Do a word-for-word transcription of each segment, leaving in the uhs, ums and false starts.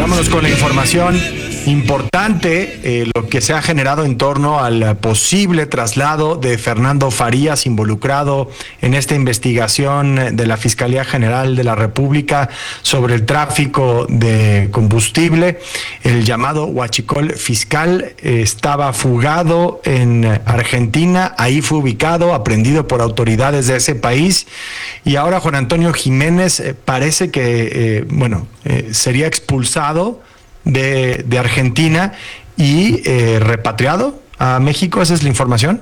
Vámonos con la información importante, eh, lo que se ha generado en torno al posible traslado de Fernando Farías, involucrado en esta investigación de la Fiscalía General de la República sobre el tráfico de combustible. El llamado huachicol fiscal eh, estaba fugado en Argentina, ahí fue ubicado, aprehendido por autoridades de ese país, y ahora Juan Antonio Jiménez eh, parece que, eh, bueno, eh, sería expulsado De, de Argentina y eh, repatriado a México. ¿Esa es la información?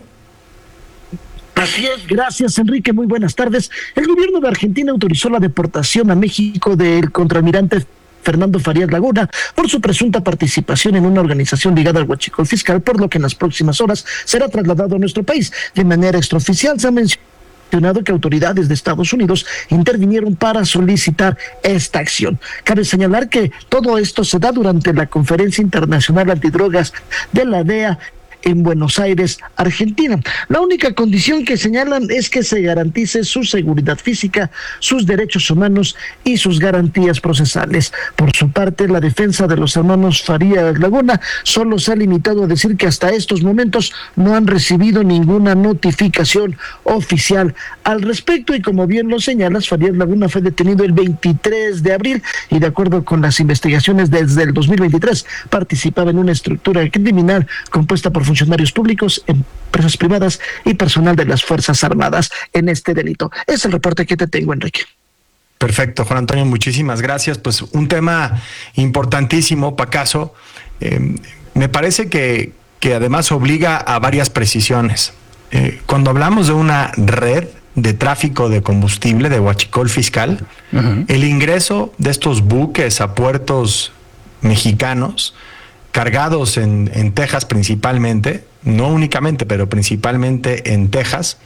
Así es, gracias Enrique, muy buenas tardes. El gobierno de Argentina autorizó la deportación a México del contraalmirante Fernando Farías Laguna por su presunta participación en una organización ligada al huachicol fiscal, por lo que en las próximas horas será trasladado a nuestro país. De manera extraoficial se ha mencionado que autoridades de Estados Unidos intervinieron para solicitar esta acción. Cabe señalar que todo esto se da durante la Conferencia Internacional Antidrogas de la D E A en Buenos Aires, Argentina. La única condición que señalan es que se garantice su seguridad física, sus derechos humanos y sus garantías procesales. Por su parte, la defensa de los hermanos Farías Laguna solo se ha limitado a decir que hasta estos momentos no han recibido ninguna notificación oficial al respecto, y como bien lo señalas, Farías Laguna fue detenido el veintitrés de abril y, de acuerdo con las investigaciones, desde el dos mil veintitrés participaba en una estructura criminal compuesta por funcionarios públicos, empresas privadas y personal de las Fuerzas Armadas en este delito. Es el reporte que te tengo, Enrique. Perfecto, Juan Antonio, muchísimas gracias. Pues un tema importantísimo, Pacaso. Eh, me parece que, que además obliga a varias precisiones. Eh, cuando hablamos de una red de tráfico de combustible, de huachicol fiscal, uh-huh. el ingreso de estos buques a puertos mexicanos cargados en, en Texas principalmente, no únicamente, pero principalmente en Texas,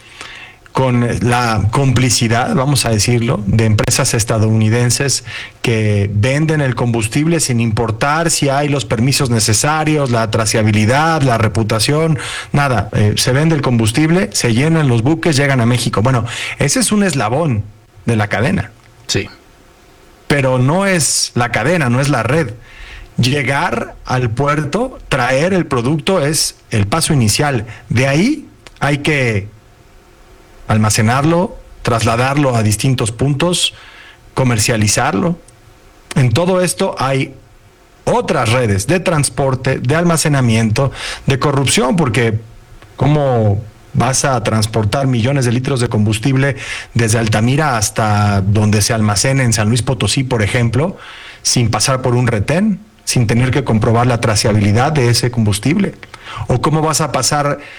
con la complicidad, vamos a decirlo, de empresas estadounidenses que venden el combustible sin importar si hay los permisos necesarios, la trazabilidad, la reputación, nada. Eh, se vende el combustible, se llenan los buques, llegan a México. Bueno, ese es un eslabón de la cadena. Sí. Pero no es la cadena, no es la red. Llegar al puerto, traer el producto es el paso inicial. De ahí hay que almacenarlo, trasladarlo a distintos puntos, comercializarlo. En todo esto hay otras redes de transporte, de almacenamiento, de corrupción, porque ¿cómo vas a transportar millones de litros de combustible desde Altamira hasta donde se almacena en San Luis Potosí, por ejemplo, sin pasar por un retén, sin tener que comprobar la trazabilidad de ese combustible? ¿O cómo vas a pasar